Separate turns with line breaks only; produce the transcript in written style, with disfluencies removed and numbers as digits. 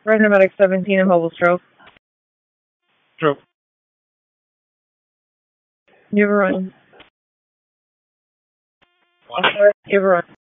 Resident Medic 17 in Mobile Stroke.
Stroke.
You have a run.
One.
You have a run.